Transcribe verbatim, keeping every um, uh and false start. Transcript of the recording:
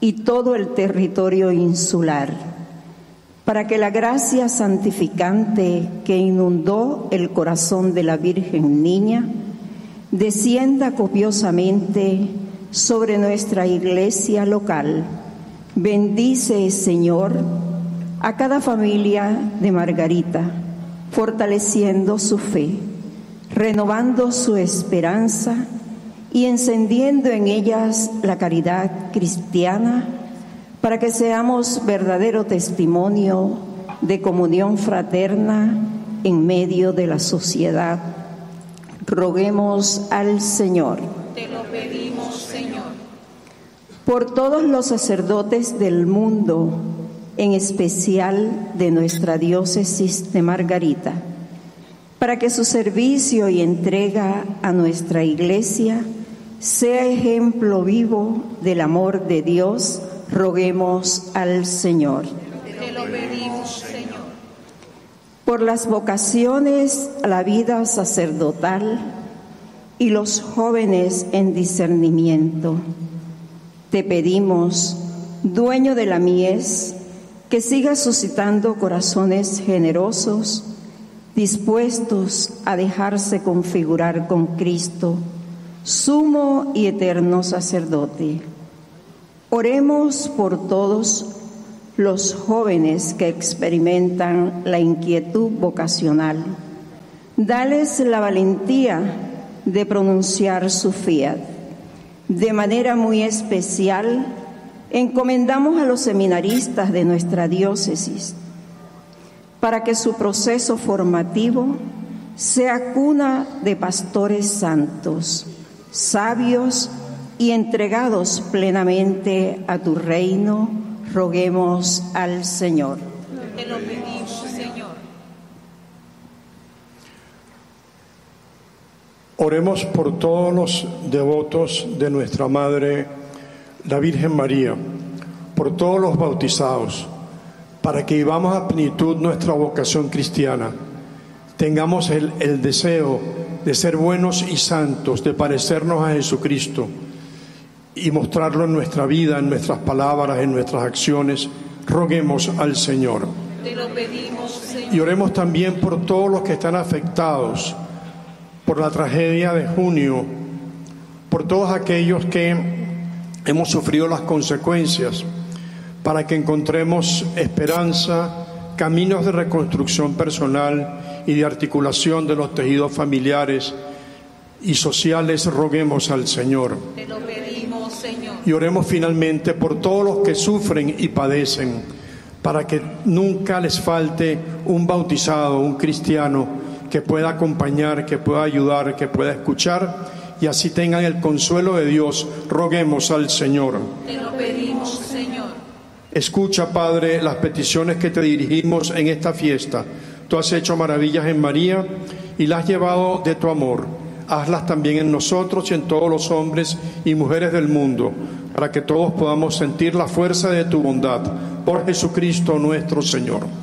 y todo el territorio insular, para que la gracia santificante que inundó el corazón de la Virgen Niña descienda copiosamente sobre nuestra iglesia local. Bendice, Señor, a cada familia de Margarita, fortaleciendo su fe, renovando su esperanza y encendiendo en ellas la caridad cristiana, para que seamos verdadero testimonio de comunión fraterna en medio de la sociedad. Roguemos al Señor. Te lo pedimos, Señor. Por todos los sacerdotes del mundo, en especial de nuestra diócesis de Margarita, para que su servicio y entrega a nuestra iglesia sea ejemplo vivo del amor de Dios, roguemos al Señor. Te lo pedimos, Señor. Por las vocaciones a la vida sacerdotal y los jóvenes en discernimiento, te pedimos, dueño de la mies, que sigas suscitando corazones generosos, dispuestos a dejarse configurar con Cristo, sumo y eterno sacerdote. Oremos por todos los jóvenes que experimentan la inquietud vocacional. Dales la valentía de pronunciar su fiat. De manera muy especial, encomendamos a los seminaristas de nuestra diócesis para que su proceso formativo sea cuna de pastores santos, sabios y entregados plenamente a tu reino. Roguemos al Señor. Te lo pedimos, Señor. Oremos por todos los devotos de nuestra Madre, la Virgen María, por todos los bautizados, para que vivamos a plenitud nuestra vocación cristiana. Tengamos el, el deseo de ser buenos y santos, de parecernos a Jesucristo y mostrarlo en nuestra vida, en nuestras palabras, en nuestras acciones. Roguemos al Señor. Te lo pedimos, Señor. Y oremos también por todos los que están afectados por la tragedia de junio, por todos aquellos que hemos sufrido las consecuencias, para que encontremos esperanza, caminos de reconstrucción personal y de articulación de los tejidos familiares y sociales. Roguemos al Señor. Te lo pedimos, Señor. Y oremos finalmente por todos los que sufren y padecen, para que nunca les falte un bautizado, un cristiano que pueda acompañar, que pueda ayudar, que pueda escuchar, y así tengan el consuelo de Dios. Roguemos al Señor. Te lo pedimos, Señor. Escucha, Padre, las peticiones que te dirigimos en esta fiesta. Tú has hecho maravillas en María y las has llevado de tu amor. Hazlas también en nosotros y en todos los hombres y mujeres del mundo, para que todos podamos sentir la fuerza de tu bondad. Por Jesucristo nuestro Señor.